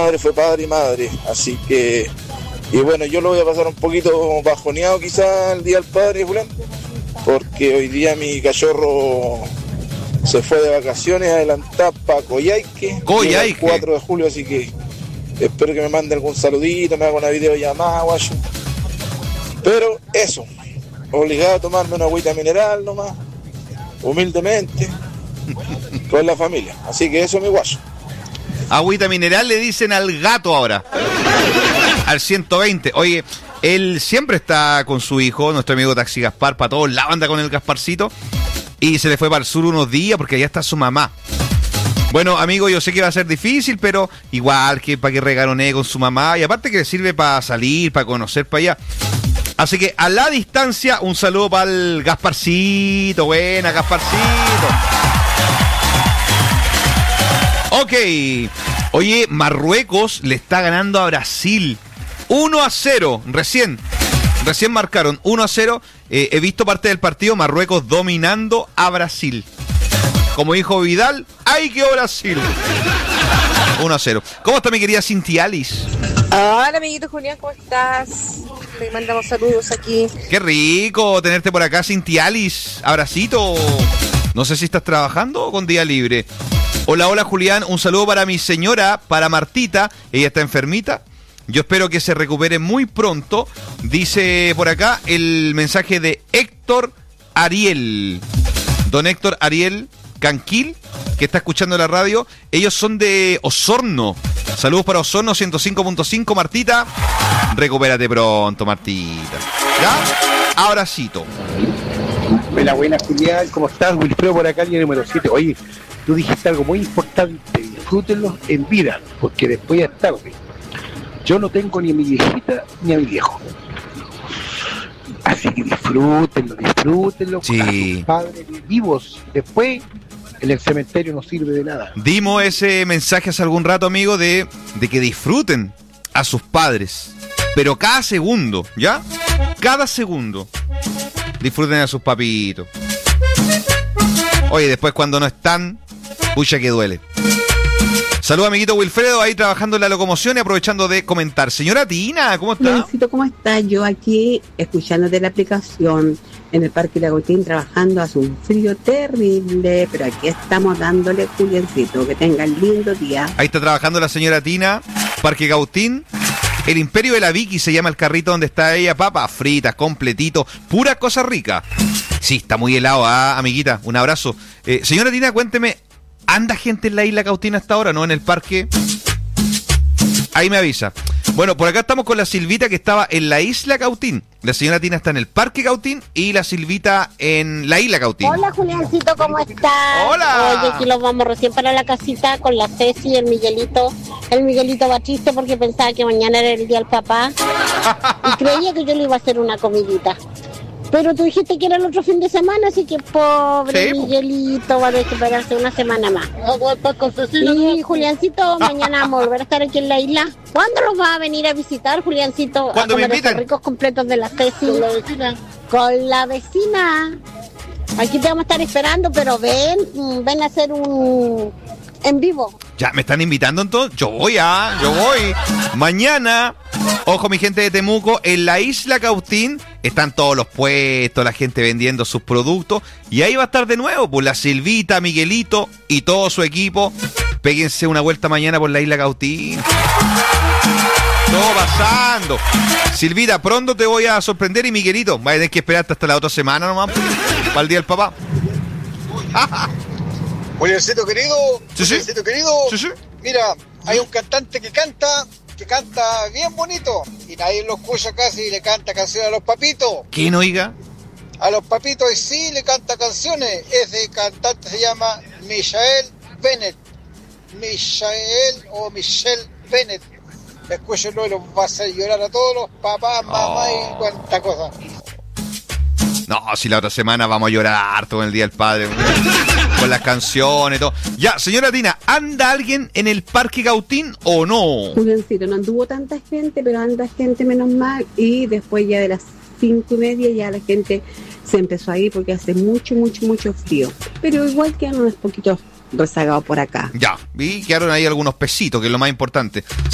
madre fue padre y madre, así que... Y bueno, yo lo voy a pasar un poquito bajoneado quizás el día del padre, Julián, porque hoy día mi cachorro se fue de vacaciones adelantadas para Coyhaique, el 4 de julio, así que espero que me mande algún saludito, me haga una videollamada, guacho. Pero eso, obligado a tomarme una agüita mineral nomás, humildemente, con la familia. Así que eso, mi guacho. Agüita mineral le dicen al gato ahora. Al 120. Oye, él siempre está con su hijo, nuestro amigo Taxi Gaspar, para todos lados anda con el Gasparcito. Y se le fue para el sur unos días porque allá está su mamá. Bueno, amigo, yo sé que va a ser difícil, pero igual que para que regalonee con su mamá. Y aparte que le sirve para salir, para conocer para allá. Así que a la distancia, un saludo para el Gasparcito. Buena, Gasparcito. Ok. Oye, Marruecos le está ganando a Brasil 1-0. Recién marcaron 1-0. He visto parte del partido, Marruecos dominando a Brasil. Como dijo Vidal, ¡ay, qué Brasil! 1-0. ¿Cómo está mi querida Cintia Alice? Hola, amiguito Julián, ¿cómo estás? Te mandamos saludos aquí. Qué rico tenerte por acá, Cintia Alice. Abracito. No sé si estás trabajando o con día libre. Hola, hola, Julián. Un saludo para mi señora, para Martita. Ella está enfermita. Yo espero que se recupere muy pronto. Dice por acá el mensaje de Héctor Ariel. Don Héctor Ariel Canquil, que está escuchando la radio. Ellos son de Osorno. Saludos para Osorno 105.5, Martita. Recupérate pronto, Martita. ¿Ya? Abracito. Hola, buena, Julián. ¿Cómo estás? Wilfredo por acá, línea número 7. Oye, tú dijiste algo muy importante. Disfrútenlo en vida, porque después ya es tarde. Yo no tengo ni a mi viejita ni a mi viejo. Así que disfrútenlo. Sí. Con sus padres vivos. Después, en el cementerio no sirve de nada. Dimos ese mensaje hace algún rato, amigo, de que disfruten a sus padres. Pero cada segundo, ¿ya? Cada segundo. Disfruten a sus papitos. Oye, después cuando no están, pucha que duele. Saludos, amiguito Wilfredo, ahí trabajando en la locomoción y aprovechando de comentar. Señora Tina, ¿cómo está? Juancito, ¿cómo está? Yo aquí, escuchándote la aplicación en el Parque Lagautín, trabajando. Hace un frío terrible, pero aquí estamos dándole, Juliancito. Que tengan lindo día. Ahí está trabajando la señora Tina, Parque Gautín. El Imperio de la Vicky se llama el carrito donde está ella. Papas fritas, completito, pura cosa rica. Sí, está muy helado, amiguita. Un abrazo. Señora Tina, cuénteme, ¿anda gente en la isla Cautín hasta ahora, no? En el parque. Ahí me avisa. Bueno, por acá estamos con la Silvita, que estaba en la isla Cautín. La señora Tina está en el parque Cautín y la Silvita en la isla Cautín. Hola, Juliancito, ¿cómo estás? Hola. Oye, aquí los vamos recién para la casita con la Ceci y el Miguelito. El Miguelito va triste porque pensaba que mañana era el día del papá y creía que yo le iba a hacer una comidita. Pero tú dijiste que era el otro fin de semana, así que pobre sí, Miguelito va a tener que esperarse una semana más. Y Juliancito, mañana vamos a volver a estar aquí en la isla. ¿Cuándo los vas a venir a visitar, Juliancito? ¿Cuándo a comer me invitan? Esos ricos completos de la Ceci. Con la vecina. Con la vecina. Aquí te vamos a estar esperando, pero ven a hacer un en vivo. Ya, ¿me están invitando entonces? Yo voy. Mañana, ojo mi gente de Temuco, en la isla Cautín están todos los puestos, la gente vendiendo sus productos. Y ahí va a estar de nuevo, pues la Silvita, Miguelito y todo su equipo. Péguense una vuelta mañana por la isla Cautín. Todo pasando. Silvita, pronto te voy a sorprender y Miguelito, vas a tener que esperarte hasta la otra semana nomás, para el día del papá. Juliancito querido, Sí. querido, Sí. Mira, hay un cantante que canta bien bonito y nadie lo escucha casi y le canta canciones a los papitos. ¿Quién, oiga? A los papitos y sí le canta canciones. Ese cantante se llama Michael Bennett. Michelle Bennett. Escúchenlo y los va a hacer llorar a todos los papás, mamás y cuánta cosa. No, si la otra semana vamos a llorar harto con el Día del Padre, con las canciones y todo. Ya, señora Tina, ¿anda alguien en el Parque Cautín o no? Juliancito, no anduvo tanta gente, pero anda gente menos mal. Y después ya de las 5:30 ya la gente se empezó a ir porque hace mucho frío. Pero igual quedan unos poquitos rezagados por acá. Ya, y quedaron ahí algunos pesitos, que es lo más importante.